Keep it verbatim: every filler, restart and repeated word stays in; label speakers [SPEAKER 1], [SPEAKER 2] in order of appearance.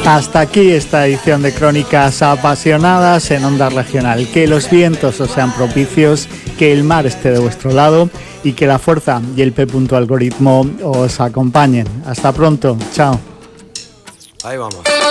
[SPEAKER 1] Hasta aquí esta edición de Crónicas Apasionadas en Onda Regional. Que los vientos os sean propicios, que el mar esté de vuestro lado y que la fuerza y el P. Algoritmo os acompañen. Hasta pronto. Chao.
[SPEAKER 2] Ahí vamos.